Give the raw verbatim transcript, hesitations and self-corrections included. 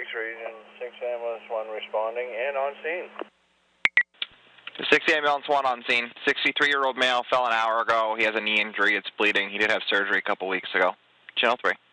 region, six ambulance one responding and on scene. six ambulance one on scene. sixty-three-year-old male fell an hour ago. He has a knee injury. It's bleeding. He did have surgery a couple weeks ago. Channel three.